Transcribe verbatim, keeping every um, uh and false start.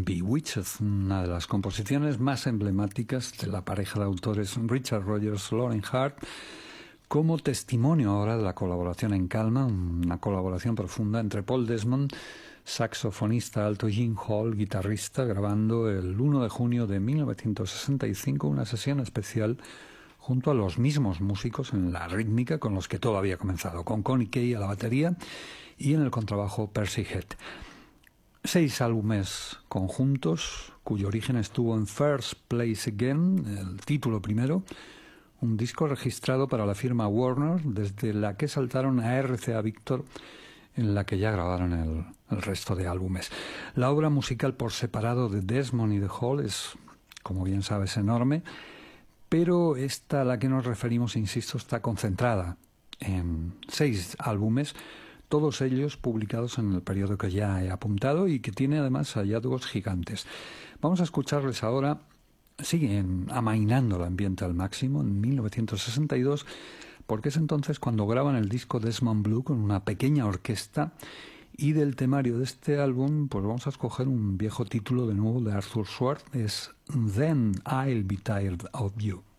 Bewitched, una de las composiciones más emblemáticas de la pareja de autores Richard Rogers, Lauren Hart, como testimonio ahora de la colaboración en calma, una colaboración profunda entre Paul Desmond, saxofonista alto, y Gene Hall, guitarrista, grabando el uno de junio de mil novecientos sesenta y cinco una sesión especial junto a los mismos músicos en la rítmica con los que todo había comenzado, con Connie Kay a la batería y en el contrabajo Percy Head. Seis álbumes conjuntos, cuyo origen estuvo en First Place Again, el título primero, un disco registrado para la firma Warner, desde la que saltaron a R C A Victor, en la que ya grabaron el, el resto de álbumes. La obra musical por separado de Desmond y de Hall es, como bien sabes, enorme, pero esta a la que nos referimos, insisto, está concentrada en seis álbumes, todos ellos publicados en el periodo que ya he apuntado y que tiene además hallazgos gigantes. Vamos a escucharles ahora. Siguen amainando el ambiente al máximo en mil novecientos sesenta y dos, porque es entonces cuando graban el disco Desmond Blue con una pequeña orquesta, y del temario de este álbum pues vamos a escoger un viejo título de nuevo de Arthur Schwartz, es Then I'll Be Tired of You.